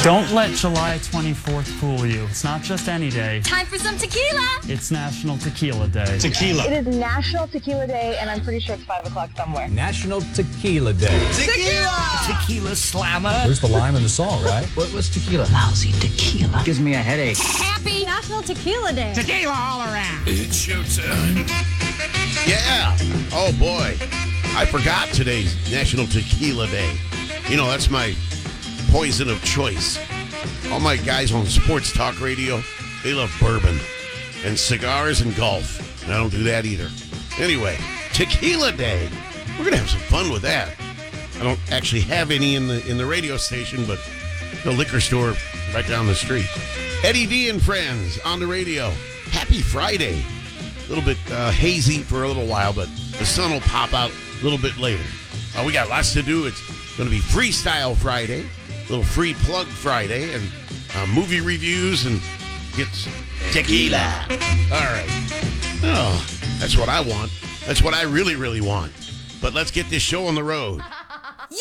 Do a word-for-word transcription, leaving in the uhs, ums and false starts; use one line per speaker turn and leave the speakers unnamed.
Don't let July twenty-fourth fool you. It's not just any day.
Time for some tequila.
It's National Tequila Day.
Tequila.
It is National Tequila Day, and I'm pretty sure it's five o'clock somewhere.
National Tequila Day.
Tequila!
Tequila slammer.
There's the lime in the salt, right?
What was tequila? Lousy tequila. Gives me a headache.
Happy National Tequila Day.
Tequila all around.
It's showtime. Yeah. Oh, boy. I forgot today's National Tequila Day. You know, that's my poison of choice. All my guys on sports talk radio, they love bourbon and cigars and golf. And I don't do that either. Anyway, Tequila Day. We're going to have some fun with that. I don't actually have any in the in the radio station, but the liquor store right down the street. Eddie D and friends on the radio. Happy Friday. A little bit uh, hazy for a little while, but the sun will pop out a little bit later. Uh, we got lots to do. It's going to be Freestyle Friday, a little free plug Friday, and uh, movie reviews and gets tequila. All right. Oh, that's what I want. That's what I really, really want. But let's get this show on the road.